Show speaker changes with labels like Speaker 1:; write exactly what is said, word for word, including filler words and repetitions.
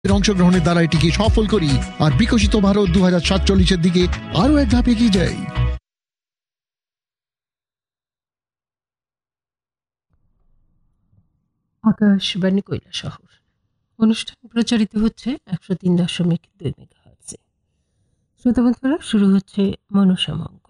Speaker 1: অংশগ্রহণের দ্বারা এটিকে সফল করি আর বিকশিত ভারত দু হাজার সাতচল্লিশের দিকে আরো এক ধাপ এগিয়ে যাই।
Speaker 2: আকাশবাণী কৈলাসহর অনুষ্ঠান প্রচারিত হচ্ছে একশো তিন দশমিক দুই মেগাহার্টজে। শ্রোতা বন্ধুরা, শুরু হচ্ছে মনসামঙ্গল।